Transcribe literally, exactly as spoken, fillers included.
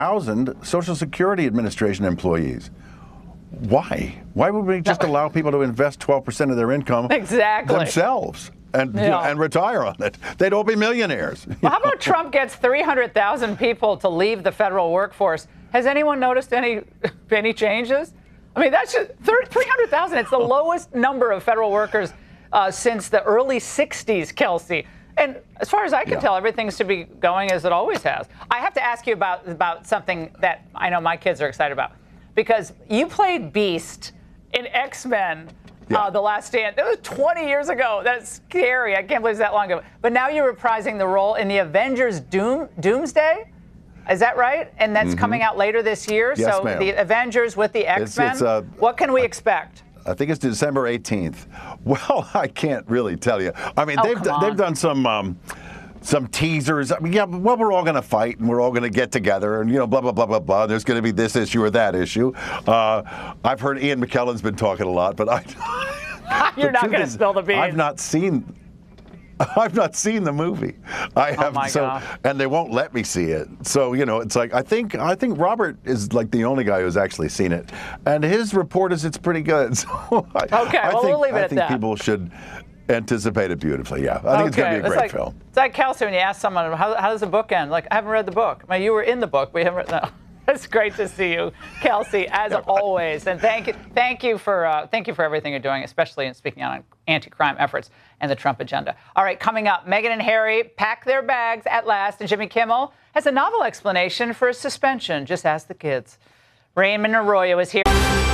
thousand Social Security Administration employees. Why? Why would we just allow people to invest twelve percent of their income exactly. themselves and, yeah. and retire on it? They'd all be millionaires. Well, how about Trump gets three hundred thousand people to leave the federal workforce? Has anyone noticed any any changes? I mean, that's just three hundred thousand. It's the lowest number of federal workers uh, since the early sixties, Kelsey. And as far as I can yeah. tell, everything should be going as it always has. I have to ask you about, about something that I know my kids are excited about. Because you played Beast in X-Men, yeah. uh, The Last Stand. That was twenty years ago. That's scary. I can't believe it's that long ago. But now you're reprising the role in the Avengers Doom Doomsday. Is that right? And that's mm-hmm. coming out later this year. Yes, so ma'am. The Avengers with the X-Men. It's, it's, uh, what can we expect? I think it's December eighteenth. Well, I can't really tell you. I mean, oh, they've d- they've done some. Um, Some teasers. I mean, yeah, well, we're all going to fight and we're all going to get together and, you know, blah, blah, blah, blah, blah. There's going to be this issue or that issue. Uh, I've heard Ian McKellen's been talking a lot, but I. You're not going to spill the beans. I've not seen. I've not seen the movie. I have, oh my so, God. and they won't let me see it. So you know, it's like I think I think Robert is like the only guy who's actually seen it, and his report is it's pretty good. So I, okay, I well think, we'll leave it I at think that. people should anticipate it beautifully. Yeah, I think okay. it's going to be a great like, film. It's like Kelsey when you ask someone how, how does the book end? Like I haven't read the book. I mean, you were in the book. We haven't read. No. It's great to see you, Kelsey, as always. And thank you, thank you for uh, thank you for everything you're doing, especially in speaking out on anti-crime efforts and the Trump agenda. All right, coming up, Meghan and Harry pack their bags at last, and Jimmy Kimmel has a novel explanation for his suspension. Just ask the kids. Raymond Arroyo is here.